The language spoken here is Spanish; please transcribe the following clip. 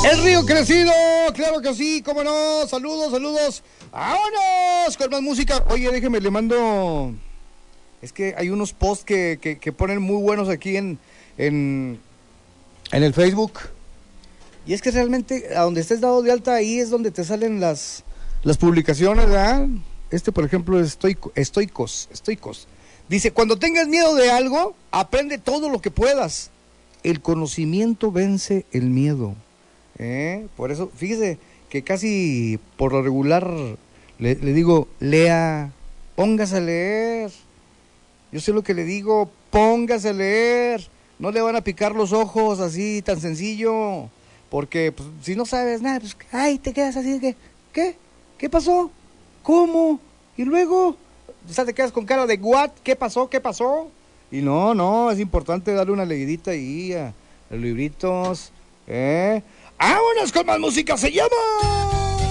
El río crecido, claro que sí, cómo no. Saludos, saludos. ¡Vámonos con más música! Oye, déjeme, le mando. Es que hay unos posts que ponen muy buenos aquí en el Facebook. Y es que realmente, a donde estés dado de alta, ahí es donde te salen las publicaciones, ¿verdad? Por ejemplo, es estoicos. Dice, cuando tengas miedo de algo, aprende todo lo que puedas. El conocimiento vence el miedo. Por eso, fíjese que casi por lo regular le digo, lea, póngase a leer. Yo sé lo que le digo, póngase a leer. No le van a picar los ojos así tan sencillo. Porque pues, si no sabes nada, pues, ay, te quedas así de que, ¿qué pasó? ¿Cómo? Y luego, o sea, te quedas con cara de what, ¿qué pasó? Y no, es importante darle una leidita ahí a los libritos, ¡Vámonos con más música! ¡Se llama!